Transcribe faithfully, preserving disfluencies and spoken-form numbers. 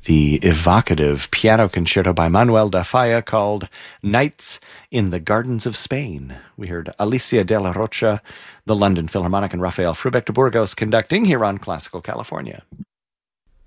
the evocative piano concerto by Manuel da Falla called Nights in the Gardens of Spain. We heard Alicia de la Rocha, the London Philharmonic, and Rafael Frubeck de Burgos conducting here on Classical California.